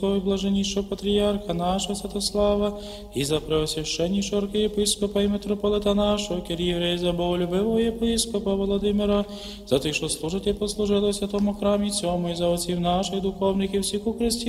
блаженнішого патріарха нашого Святослава, і за преосвященнішого архієпископа і митрополита нашого, Кир'єврея, за боголюбивого єпископа Володимира, за тих, що служить і послужили у святому храмі цьому, і за отців наших духовних і всіх у Христі